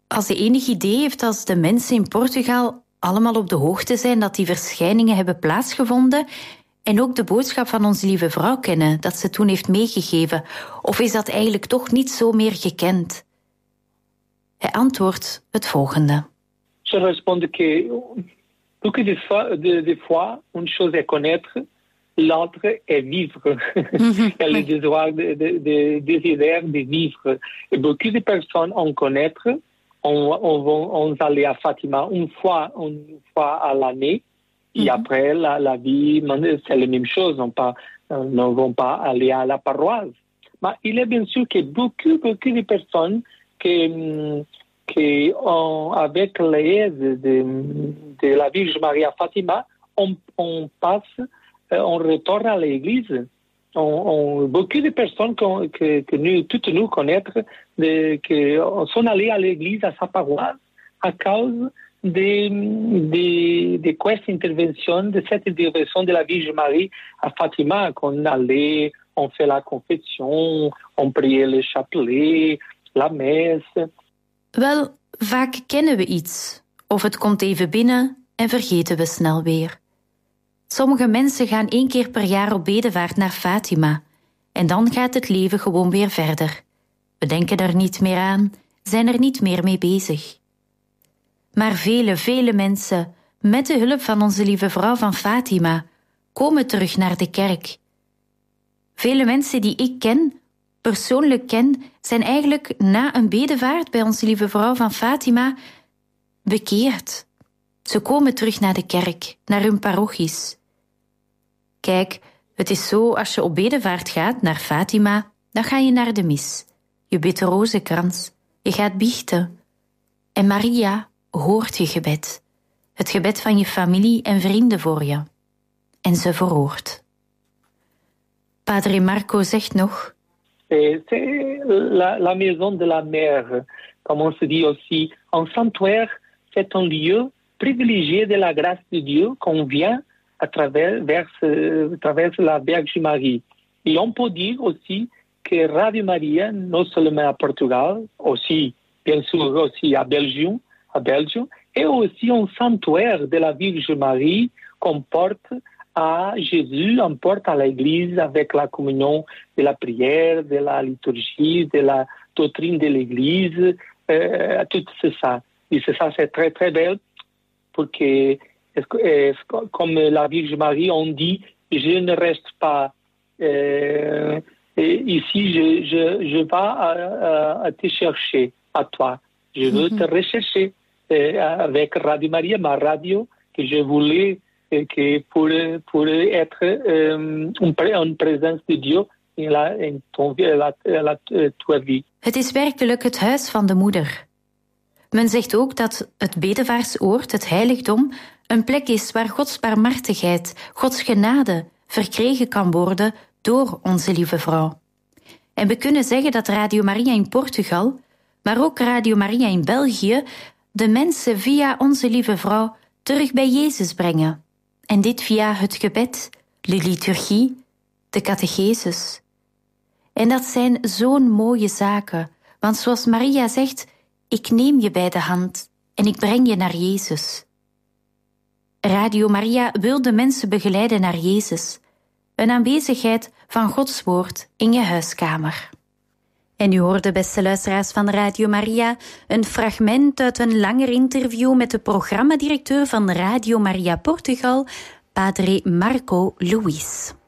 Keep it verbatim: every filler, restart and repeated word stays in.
als hij enig idee heeft als de mensen in Portugal allemaal op de hoogte zijn dat die verschijningen hebben plaatsgevonden en ook de boodschap van onze lieve vrouw kennen, dat ze toen heeft meegegeven? Of is dat eigenlijk toch niet zo meer gekend? Hij antwoordt het volgende. Je réponds que, beaucoup de fois, de, de fois, une chose est connaître, l'autre est vivre. Il y a le désir de, de, de, désir de vivre. Et beaucoup de personnes en connaître, on, on va on aller à Fatima une fois, une fois à l'année, et mm-hmm. après la, la vie, c'est la même chose. On pas, ne vont pas aller à la paroisse. Mais il est bien sûr que beaucoup, beaucoup de personnes que que on, avec l'aide de, de la Vierge Marie à Fatima, on, on passe, on retourne à l'église. On, on, beaucoup de personnes que, que, que nous, toutes nous connaître, de, que sont allées à l'église, à sa paroisse, à cause de, de, de cette intervention, de cette intervention de la Vierge Marie à Fatima, qu'on allait, on fait la confession, on priait le chapelet, la messe. Wel, vaak kennen we iets, of het komt even binnen en vergeten we snel weer. Sommige mensen gaan één keer per jaar op bedevaart naar Fatima en dan gaat het leven gewoon weer verder. We denken er niet meer aan, zijn er niet meer mee bezig. Maar vele, vele mensen, met de hulp van onze lieve vrouw van Fatima, komen terug naar de kerk. Vele mensen die ik ken, persoonlijk ken, zijn eigenlijk na een bedevaart bij onze lieve vrouw van Fatima bekeerd. Ze komen terug naar de kerk, naar hun parochies. Kijk, het is zo, als je op bedevaart gaat naar Fatima, dan ga je naar de mis. Je bidt de rozenkrans, je gaat biechten. En Maria hoort je gebed. Het gebed van je familie en vrienden voor je. En ze verhoort. Padre Marco zegt nog: C'est, c'est la, la maison de la mère, comme on se dit aussi. Un sanctuaire, c'est un lieu privilégié de la grâce de Dieu qu'on vient à travers, vers, à travers la Vierge Marie. Et on peut dire aussi que Radio Maria, non seulement à Portugal, aussi, bien sûr, aussi à Belgium, à Belgium, et aussi un sanctuaire de la Vierge Marie qu'on porte à Jésus, on porte à l'Église avec la communion de la prière, de la liturgie, de la doctrine de l'Église, euh, tout ça. Et c'est ça, c'est très très belle, parce que comme la Vierge Marie, on dit, je ne reste pas euh, ici, je, je, je vais à, à te chercher, à toi. Je veux mm-hmm. te rechercher euh, avec Radio Maria, ma radio, que je voulais que pour, pour être euh, une présence de Dieu in, la, in ton, la, la, tua vie. Het is werkelijk het huis van de moeder. Men zegt ook dat het bedevaartsoord, het heiligdom, een plek is waar Gods barmhartigheid, Gods genade verkregen kan worden door onze lieve vrouw. En we kunnen zeggen dat Radio Maria in Portugal, maar ook Radio Maria in België, de mensen via onze lieve vrouw terug bij Jezus brengen. En dit via het gebed, de liturgie, de catechesis. En dat zijn zo'n mooie zaken, want zoals Maria zegt, ik neem je bij de hand en ik breng je naar Jezus. Radio Maria wil de mensen begeleiden naar Jezus, een aanwezigheid van Gods woord in je huiskamer. En u hoorde, beste luisteraars van Radio Maria, een fragment uit een langer interview met de programmadirecteur van Radio Maria Portugal, Padre Marco Luis.